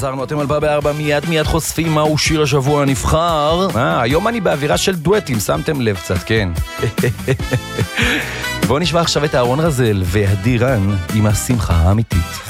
חזרנו, אתם על בר בארבע, מיד חושפים מהו שיר השבוע הנבחר. היום אני באווירה של דואטים, שמתם לב קצת, כן. בואו נשמע עכשיו את אהרון רזל והדירן עם השמחה האמיתית.